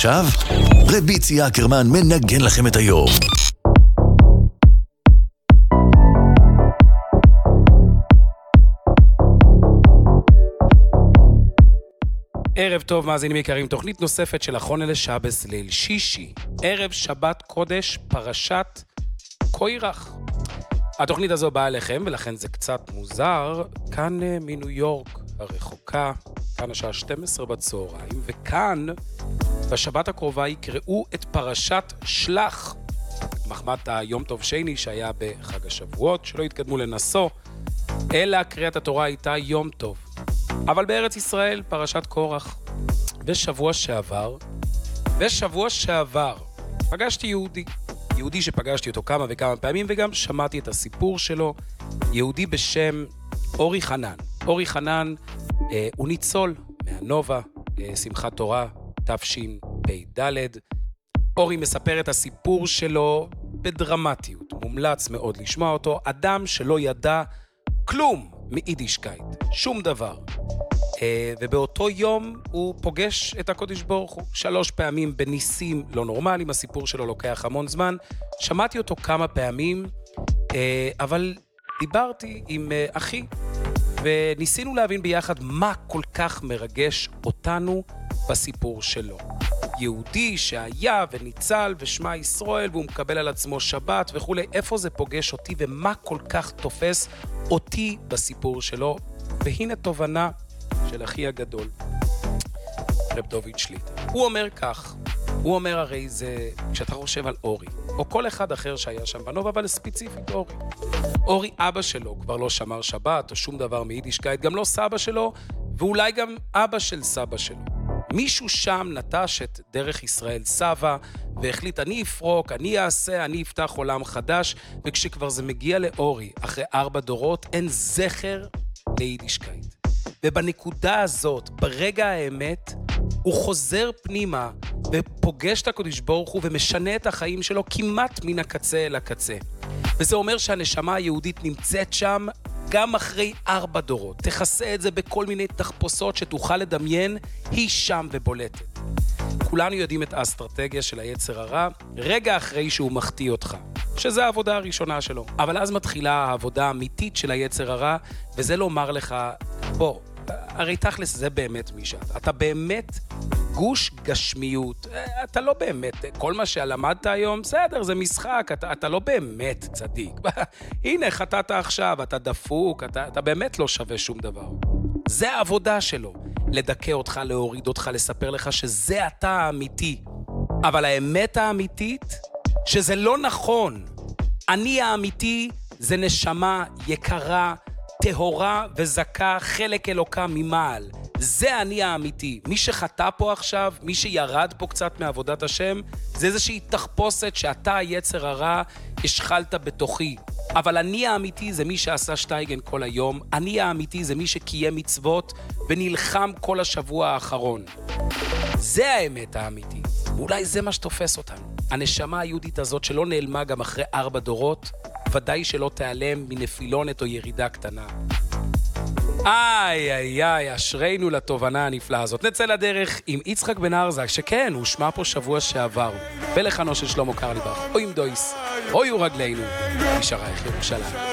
ועכשיו, רבי ציה אקרמן מנגן לכם את היום. ערב טוב, מאזינים יקרים, תוכנית נוספת של החונה לשבס ליל שישי, ערב שבת קודש, פרשת קוירח. התוכנית הזו באה אליכם, ולכן זה קצת מוזר, כאן מניו יורק הרחוקה, כאן השעה 12 בצהריים, וכאן בשבת הקרובה יקראו את פרשת שלח, מחמת היום טוב שני שהיה בחג השבועות, שלא התקדמו לנסו, אלא קריאת התורה הייתה יום טוב. אבל בארץ ישראל פרשת קורח. ושבוע שעבר פגשתי יהודי שפגשתי אותו כמה וכמה פעמים, וגם שמעתי את הסיפור שלו, יהודי בשם אורי חנן. אורי חנן הוא ניצול מהנובה, שמחת תורה, תשפ"ד. אורי מספר את הסיפור שלו בדרמטיות, מומלץ מאוד לשמוע אותו, אדם שלא ידע כלום מיידישקייט, שום דבר. ובאותו יום הוא פוגש את הקודש ברוך הוא 3 פעמים בניסים לא נורמליים, הסיפור שלו לוקח המון זמן, שמעתי אותו כמה פעמים, אבל דיברתי עם אחי, וניסינו להבין ביחד מה כל כך מרגש אותנו בסיפור שלו. יהודי שהיה וניצל ושמע ישראל, והוא מקבל על עצמו שבת וכו', איפה זה פוגש אותי ומה כל כך תופס אותי בסיפור שלו, והנה תובנה של אחי הגדול, רב דוד שליט"א. הוא אומר כך, הוא אומר הרי זה, כשאתה חושב על אורי, או כל אחד אחר שהיה שם בנובה, אבל ספציפית אורי. אורי אבא שלו כבר לא שמר שבת או שום דבר מיידישקייט, גם לא סבא שלו, ואולי גם אבא של סבא שלו. מישהו שם נטש את דרך ישראל סבא, והחליט אני אפרוק, אני אעשה, אני אפתח עולם חדש, וכשכבר זה מגיע לאורי, אחרי 4 דורות, אין זכר ליידישקייט. ובנקודה הזאת, ברגע האמת, הוא חוזר פנימה ופוגש את הקדוש ברוך הוא ומשנה את החיים שלו כמעט מן הקצה אל הקצה. וזה אומר שהנשמה היהודית נמצאת שם גם אחרי 4 דורות. תכסה את זה בכל מיני תחפושות שתוכל לדמיין, היא שם ובולטת. כולנו יודעים את האסטרטגיה של היצר הרע, רגע אחרי שהוא מחטיא אותך, שזה העבודה הראשונה שלו. אבל אז מתחילה העבודה האמיתית של היצר הרע, וזה לומר לך, בוא, הרי תכלס זה באמת מי שאתה. אתה באמת גוש גשמיות. אתה לא באמת, כל מה שלמדת היום, בסדר, זה משחק, אתה לא באמת צדיק. הנה, חטאת עכשיו, אתה דפוק, אתה באמת לא שווה שום דבר. זה העבודה שלו, לדכא אותך, להוריד אותך, לספר לך שזה אתה האמיתי. אבל האמת האמיתית, שזה לא נכון. אני האמיתי זה נשמה יקרה, טהורה וזכה, חלק אלוקה ממעל. זה אני האמיתי. מי שחטא פה עכשיו, מי שירד פה קצת מעבודת השם, זה איזושהי תחפושת שאתה היצר הרע השחלת בתוכי. אבל אני האמיתי זה מי שעשה שטייגן כל היום, אני האמיתי זה מי שקיים מצוות ונלחם כל השבוע האחרון. זה האמת האמיתית. ואולי זה מה שתופס אותנו. הנשמה היהודית הזאת שלא נעלמה גם אחרי 4 דורות, ודאי שלא תיעלם מנפילונת או ירידה קטנה. איי, אשרינו לתובנה הנפלאה הזאת. נצא לדרך עם יצחק בן ארזק, שכן, הוא שמע פה שבוע שעבר, ולחנו של שלמה קרליבך, או עם דויס, או יהיו רגלינו, בשערייך ירושלים.